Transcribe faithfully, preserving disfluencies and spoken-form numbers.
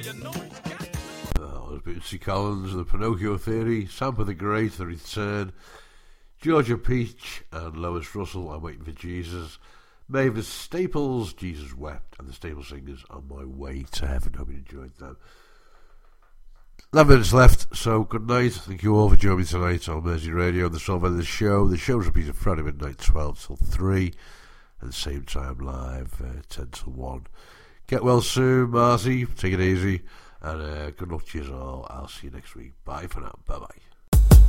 Oh, there's Bootsy Collins, The Pinocchio Theory, Sampa the Great, The Return, Georgia Peach and Lois Russell, I'm Waiting for Jesus, Mavis Staples, Jesus Wept, and the Stable Singers, On My Way to Heaven. Hope you enjoyed that. eleven minutes left, so good night. Thank you all for joining me tonight on Mersey Radio and the Soul Vendors Show. The show's repeated Friday midnight, twelve till three, and the same time live, uh, ten till one. Get well soon, Marcy. Take it easy, and uh, good luck to you all. I'll see you next week. Bye for now. Bye bye.